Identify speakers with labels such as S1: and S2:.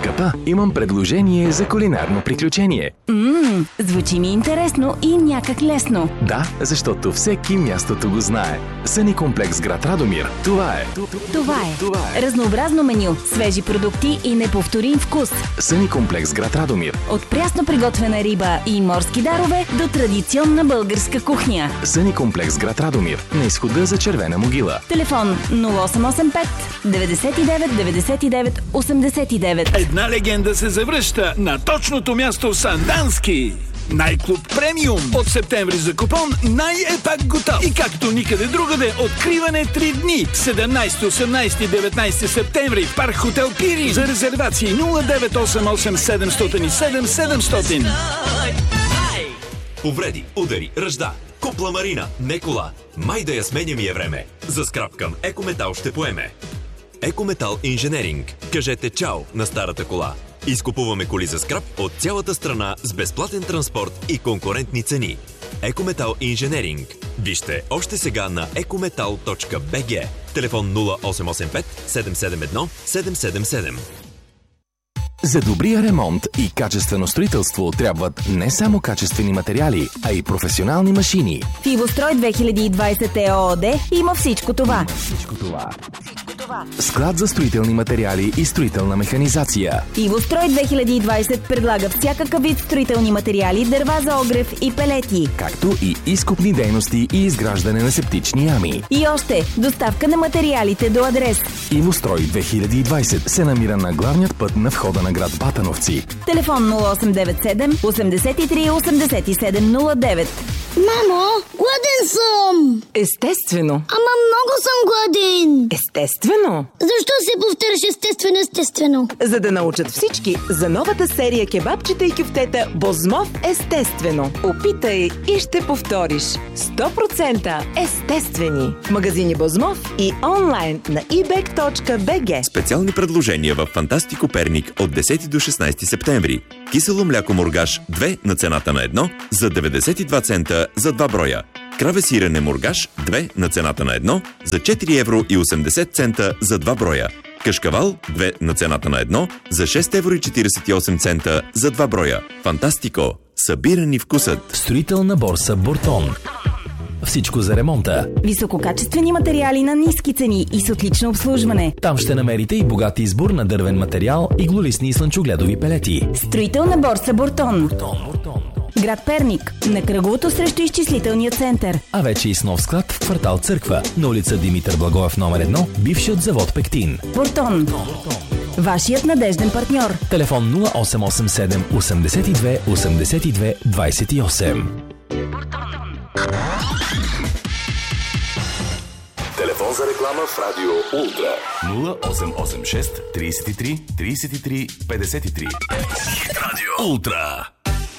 S1: скъпа, имам предложение за кулинарно приключение.
S2: Звучи ми интересно и някак лесно.
S1: Да, защото всеки мястото го знае. Съни комплекс град Радомир. Това е.
S2: Разнообразно меню, свежи продукти и неповторим вкус.
S1: Съни комплекс град Радомир.
S2: От прясно приготвена риба и морски дарове до традиционна българска кухня.
S1: Съни комплекс град Радомир. На изхода за Червена могила.
S2: Телефон 0885 99 89.
S3: Една легенда се завръща на точното място Сандански. Най-клуб премиум. От септември за купон най-епак готов. И както никъде другаде, откриване 3 дни. 17, 18 и 19 септември в парк Хотел Пири. За резервации 0988 707 700.
S4: Повреди, удари, ръжда. Купла Марина, не кола. Май да я сменя ми е време. За скрап към Екометал ще поеме. Екометал Инженеринг. Кажете чао на старата кола. Изкупуваме коли за скрап от цялата страна с безплатен транспорт и конкурентни цени. Екометал Инженеринг. Вижте още сега на ecometal.bg. Телефон 0885 771 777.
S1: За добрия ремонт и качествено строителство трябват не само качествени материали, а и професионални машини.
S2: В Ивострой 2020 ЕООД има всичко това.
S1: Склад за строителни материали и строителна механизация.
S2: Ивострой 2020 предлага всякакъв вид строителни материали, дърва за огрев и пелети.
S1: Както и изкопни дейности и изграждане на септични ями.
S2: И още, доставка на материалите до адрес.
S1: Ивострой 2020 се намира на главният път на входа на град Батановци.
S2: Телефон 0897 83 87 09.
S5: Мамо, гладен съм!
S2: Естествено.
S5: Ама много съм гладен!
S2: Естествено.
S5: Защо се повтаряш естествено?
S6: За да научат всички за новата серия кебабчета и кюфтета Бозмов естествено. Опитай и ще повториш. 100% естествени. В магазини Бозмов и онлайн на ebek.bg.
S4: Специални предложения в Фантастико Перник от 10 до 16 септември. Кисело мляко Мургаш 2 на цената на 1 за 92 цента за 2 броя. Краве сирене Мургаш 2 на цената на 1 за 4 евро и 80 цента за 2 броя. Кашкавал 2 на цената на 1 за 6 евро и 48 цента за 2 броя. Фантастико! Събирани вкусът!
S1: Строителна борса Бортон. Всичко за ремонта.
S2: Висококачествени материали на ниски цени и с отлично обслужване.
S1: Там ще намерите и богат избор на дървен материал, иглолистни и слънчогледови пелети.
S2: Строителна борса Бортон. Град Перник, на кръговото срещу изчислителния център.
S1: А вече и с нов склад в квартал Църква, на улица Димитър Благоев номер 1, бившият завод Пектин.
S2: Бортон. Вашият надежден партньор.
S1: Телефон 0887 82 82 28.
S7: Телефон за реклама в Радио Ултра
S8: 0886 33 33 53.
S7: Радио Ултра.